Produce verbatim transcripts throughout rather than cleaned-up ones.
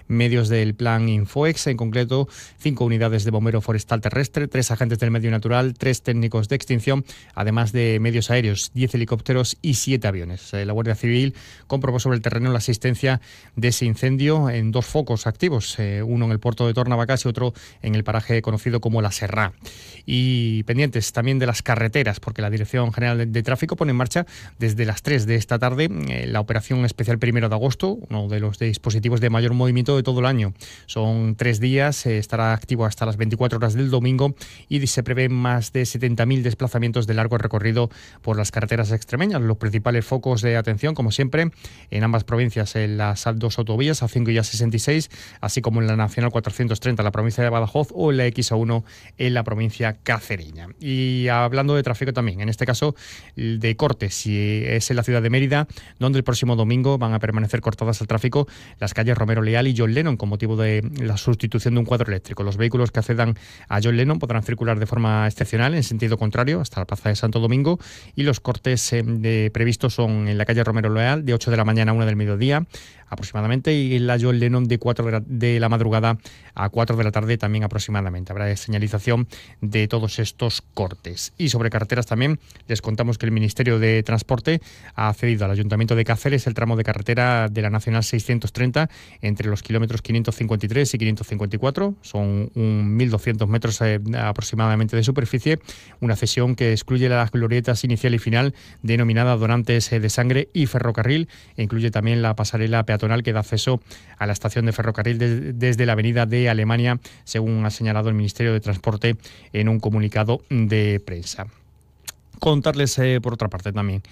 medios del Plan Infoex, en concreto cinco unidades de bombero forestal terrestre, tres agentes del medio natural, tres técnicos de extinción, además de medios aéreos, diez helicópteros y siete aviones. La Guardia Civil comprobó sobre el terreno la asistencia de ese incendio en dos focos activos, eh, uno en el puerto de Tornavacas y otro en el paraje conocido como La Serrá. Y pendientes también de las carreteras, porque la Dirección General de, de Tráfico pone en marcha desde las tres de esta tarde eh, la operación especial primero de agosto, uno de los dispositivos de mayor movimiento de todo el año. Son tres días, eh, estará activo hasta las veinticuatro horas del domingo y se prevén más de setenta mil desplazamientos de largo recorrido por las carreteras extremeñas. Los principales focos de atención, como siempre, en ambas provincias, en las dos autovías, A cinco y A sesenta y seis, así como en la Nacional cuatrocientos treinta en la provincia de Badajoz o en la X A uno en la provincia cacereña. Y hablando de tráfico también, en este caso de cortes, y es en la ciudad de Mérida, donde el próximo domingo van a permanecer cortadas al tráfico las calles Romero Leal y John Lennon con motivo de la sustitución de un cuadro eléctrico. Los vehículos que accedan a John Lennon podrán circular de forma excepcional en sentido contrario hasta la plaza de Santo Domingo, y los cortes eh, de, previstos son en la calle Romero Leal de ocho de la mañana a una del mediodía aproximadamente, y en la John Lennon de cuatro de la, de la madrugada a cuatro de la tarde también aproximadamente. Habrá señalización de todos estos cortes. Y sobre carreteras también les contamos que el Ministerio de Transporte ha cedido al Ayuntamiento de Cáceres el tramo de carretera de la Nacional seiscientos treinta entre los kilómetros quinientos cincuenta y tres y quinientos cincuenta y cuatro. Son un mil doscientos metros eh, aproximadamente de superficie, una cesión que excluye las glorietas inicial y final denominada Donantes de Sangre y Ferrocarril, e incluye también la pasarela peatonal que da acceso a la estación de ferrocarril de, desde la avenida de Alemania, según ha señalado el Ministerio de Transporte en un comunicado de prensa. Contarles, eh, por otra parte también,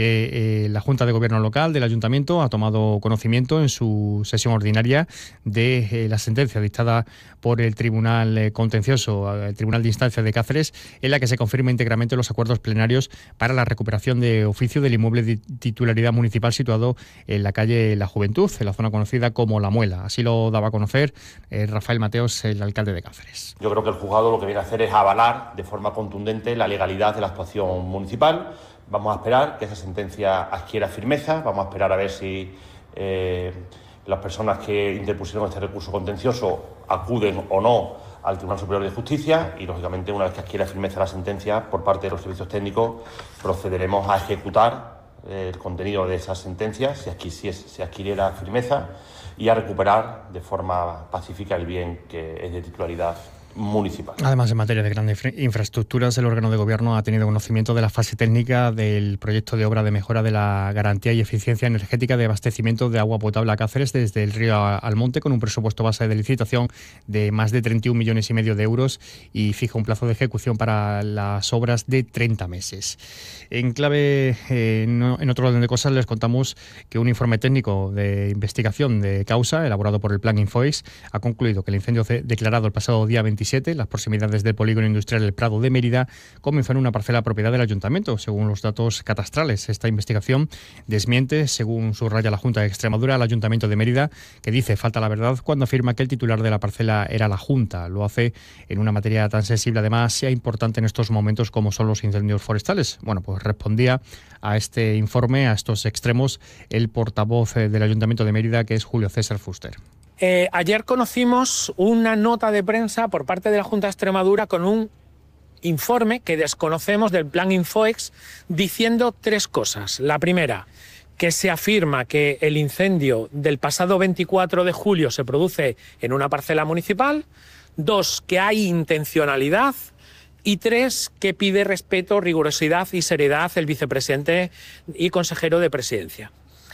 que eh, la Junta de Gobierno Local del Ayuntamiento ha tomado conocimiento en su sesión ordinaria de eh, la sentencia dictada por el Tribunal eh, Contencioso, el Tribunal de Instancia de Cáceres, en la que se confirma íntegramente los acuerdos plenarios para la recuperación de oficio del inmueble de titularidad municipal situado en la calle La Juventud, en la zona conocida como La Muela. Así lo daba a conocer eh, Rafael Mateos, el alcalde de Cáceres. Yo creo que el juzgado lo que viene a hacer es avalar de forma contundente la legalidad de la actuación municipal. Vamos a esperar que esa sentencia adquiera firmeza, vamos a esperar a ver si eh, las personas que interpusieron este recurso contencioso acuden o no al Tribunal Superior de Justicia, y lógicamente una vez que adquiera firmeza la sentencia por parte de los servicios técnicos procederemos a ejecutar el contenido de esa sentencia si, adqui- si, es, si adquiriera firmeza, y a recuperar de forma pacífica el bien que es de titularidad municipal. Además, en materia de grandes infraestructuras, el órgano de gobierno ha tenido conocimiento de la fase técnica del proyecto de obra de mejora de la garantía y eficiencia energética de abastecimiento de agua potable a Cáceres desde el río Almonte, con un presupuesto base de licitación de más de treinta y un millones y medio de euros, y fija un plazo de ejecución para las obras de treinta meses. En clave, eh, no, en otro orden de cosas, les contamos que un informe técnico de investigación de causa elaborado por el Plan Infoex ha concluido que el incendio declarado el pasado día veintisiete en las proximidades del polígono industrial El Prado de Mérida comenzó en una parcela propiedad del Ayuntamiento, según los datos catastrales. Esta investigación desmiente, según subraya la Junta de Extremadura, al Ayuntamiento de Mérida, que dice falta la verdad cuando afirma que el titular de la parcela era la Junta. Lo hace en una materia tan sensible, además, y importante en estos momentos como son los incendios forestales. Bueno, pues respondía a este informe, a estos extremos, el portavoz del Ayuntamiento de Mérida, que es Julio César Fuster. Eh, ayer conocimos una nota de prensa por parte de la Junta de Extremadura con un informe que desconocemos del Plan Infoex diciendo tres cosas. La primera, que se afirma que el incendio del pasado veinticuatro de julio se produce en una parcela municipal. Dos, que hay intencionalidad. Y tres, que pide respeto, rigurosidad y seriedad el vicepresidente y consejero de Presidencia.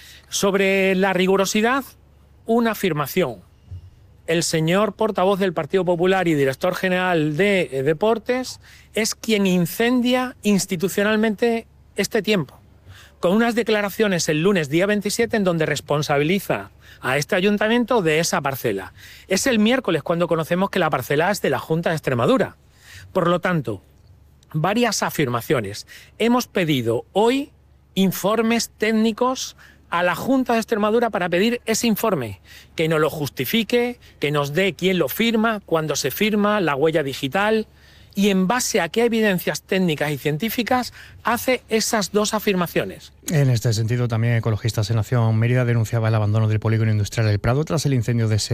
Sobre la rigurosidad, una afirmación. El señor portavoz del Partido Popular y director general de Deportes es quien incendia institucionalmente este tiempo, con unas declaraciones el lunes día veintisiete en donde responsabiliza a este ayuntamiento de esa parcela. Es el miércoles cuando conocemos que la parcela es de la Junta de Extremadura. Por lo tanto, varias afirmaciones. Hemos pedido hoy informes técnicos a la Junta de Extremadura para pedir ese informe, que nos lo justifique, que nos dé quién lo firma, cuándo se firma, la huella digital, y en base a qué evidencias técnicas y científicas hace esas dos afirmaciones. En este sentido, también Ecologistas en Nación Mérida denunciaba el abandono del polígono industrial El Prado tras el incendio de ese